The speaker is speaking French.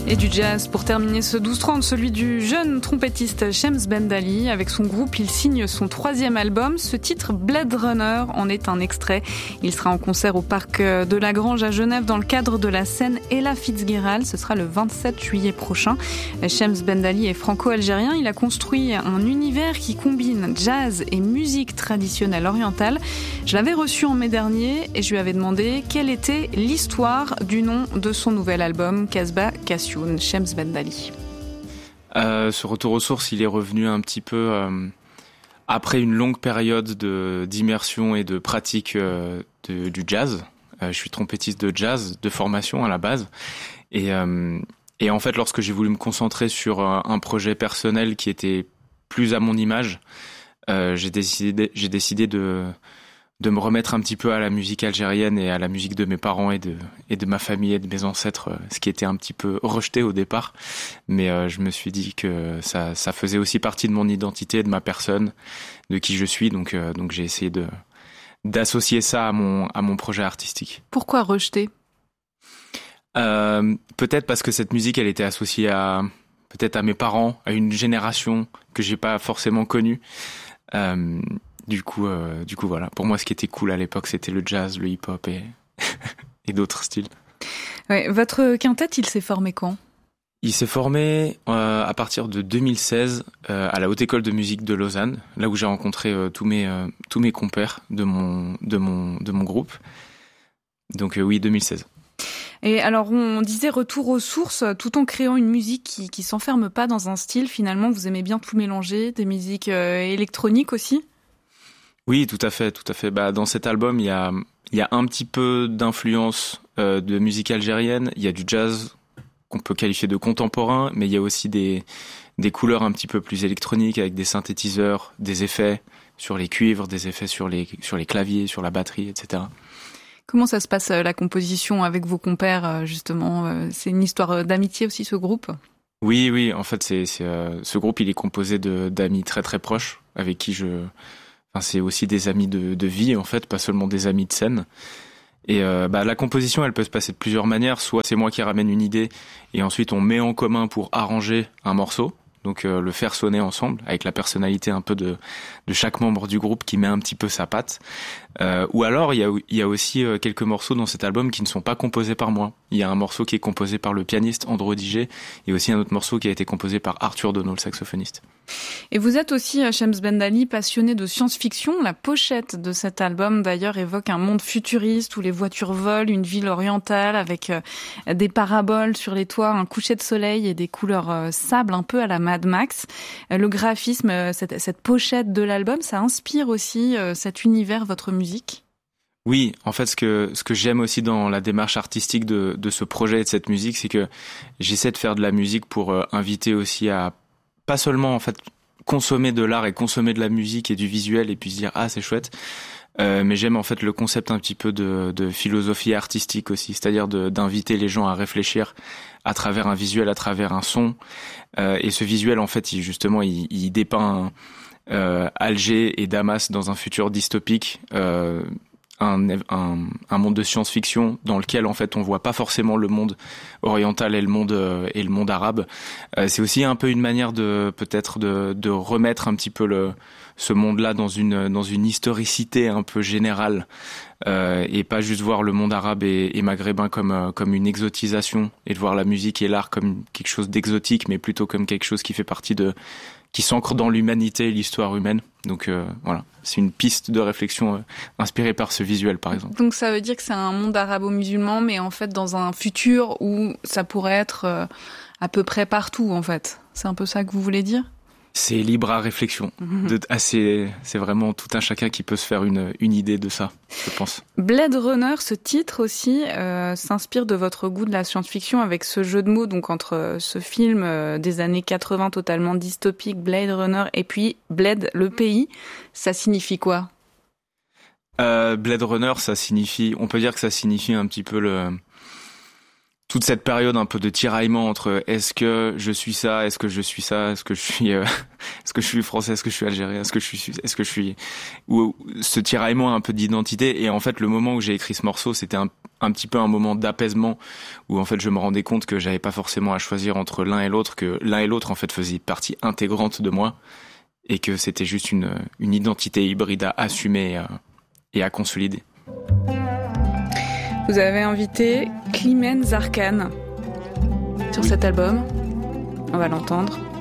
Et du jazz pour terminer ce 12-30, celui du jeune trompettiste Shems Bendali. Avec son groupe, il signe son 3e album. Ce titre, Blade Runner, en est un extrait. Il sera en concert au Parc de la Grange à Genève dans le cadre de la scène Ella Fitzgerald. Ce sera le 27 juillet prochain. Shems Bendali est franco-algérien. Il a construit un univers qui combine jazz et musique traditionnelle orientale. Je l'avais reçu en mai dernier et je lui avais demandé quelle était l'histoire du nom de son nouvel album, Casbah Cassioun. Shems Bendali. Ce retour aux sources, il est revenu un petit peu après une longue période d'immersion et de pratique du jazz. Je suis trompettiste de jazz de formation à la base. Et en fait, lorsque j'ai voulu me concentrer sur un projet personnel qui était plus à mon image, j'ai décidé de me remettre un petit peu à la musique algérienne et à la musique de mes parents et de ma famille et de mes ancêtres, ce qui était un petit peu rejeté au départ. Mais je me suis dit que ça faisait aussi partie de mon identité, de ma personne, de qui je suis. Donc j'ai essayé d'associer ça à mon projet artistique. Pourquoi rejeté ? Peut-être parce que cette musique, elle était associée peut-être à mes parents, à une génération que j'ai pas forcément connue. Du coup, voilà. Pour moi, ce qui était cool à l'époque, c'était le jazz, le hip-hop et d'autres styles. Ouais, votre quintet, il s'est formé quand ? Il s'est formé à partir de 2016 à la Haute École de musique de Lausanne, là où j'ai rencontré tous mes compères de mon groupe. Donc oui, 2016. Et alors, on disait retour aux sources, tout en créant une musique qui s'enferme pas dans un style. Finalement, vous aimez bien tout mélanger, des musiques électroniques aussi ? Oui, tout à fait. Dans cet album, il y a un petit peu d'influence de musique algérienne. Il y a du jazz qu'on peut qualifier de contemporain, mais il y a aussi des couleurs un petit peu plus électroniques avec des synthétiseurs, des effets sur les cuivres, des effets sur les claviers, sur la batterie, etc. Comment ça se passe la composition avec vos compères justement ? C'est une histoire d'amitié aussi, ce groupe ? Oui. En fait, ce groupe, il est composé d'amis très très proches avec qui c'est aussi des amis de vie, en fait, pas seulement des amis de scène. Et la composition, elle peut se passer de plusieurs manières. Soit c'est moi qui ramène une idée et ensuite on met en commun pour arranger un morceau. Donc le faire sonner ensemble avec la personnalité un peu de chaque membre du groupe qui met un petit peu sa patte. Ou alors il y a aussi quelques morceaux dans cet album qui ne sont pas composés par moi. Il y a un morceau qui est composé par le pianiste Andro Digé et aussi un autre morceau qui a été composé par Arthur Donneau, le saxophoniste. Et vous êtes aussi, Shems Bendali, passionné de science-fiction. La pochette de cet album, d'ailleurs, évoque un monde futuriste où les voitures volent, une ville orientale avec des paraboles sur les toits, un coucher de soleil et des couleurs sable un peu à la Mad Max. Le graphisme, cette pochette de l'album, ça inspire aussi cet univers, votre musique ? Oui, en fait, ce que j'aime aussi dans la démarche artistique de ce projet et de cette musique, c'est que j'essaie de faire de la musique pour inviter aussi à pas seulement en fait consommer de l'art et consommer de la musique et du visuel et puis se dire ah c'est chouette, mais j'aime en fait le concept un petit peu de philosophie artistique aussi, c'est-à-dire d'inviter les gens à réfléchir à travers un visuel, à travers un son, et ce visuel en fait il dépeint Alger et Damas dans un futur dystopique. Un monde de science-fiction dans lequel en fait on voit pas forcément le monde oriental et le monde arabe. C'est aussi un peu une manière de remettre un petit peu ce monde-là dans une historicité un peu générale et pas juste voir le monde arabe et maghrébin comme une exotisation et de voir la musique et l'art comme quelque chose d'exotique, mais plutôt comme quelque chose qui fait partie qui s'ancre dans l'humanité et l'histoire humaine. Donc voilà, c'est une piste de réflexion inspirée par ce visuel, par exemple. Donc ça veut dire que c'est un monde arabo-musulman, mais en fait dans un futur où ça pourrait être à peu près partout, en fait. C'est un peu ça que vous voulez dire ? C'est libre à réflexion. C'est vraiment tout un chacun qui peut se faire une idée de ça, je pense. Blade Runner, ce titre aussi, s'inspire de votre goût de la science-fiction avec ce jeu de mots donc entre ce film des années 80 totalement dystopique, Blade Runner, et puis Bled, le pays. Ça signifie quoi ? Blade Runner, on peut dire que ça signifie un petit peu toute cette période un peu de tiraillement entre est-ce que je suis ça, est-ce que je suis ça, est-ce que je suis français, est-ce que je suis algérien, est-ce que je suis ou ce tiraillement un peu d'identité. Et en fait, le moment où j'ai écrit ce morceau, c'était un petit peu un moment d'apaisement où en fait je me rendais compte que j'avais pas forcément à choisir entre l'un et l'autre, que l'un et l'autre en fait faisaient partie intégrante de moi et que c'était juste une identité hybride à assumer et à consolider. Vous avez invité Climène Zarkane sur cet album. On va l'entendre.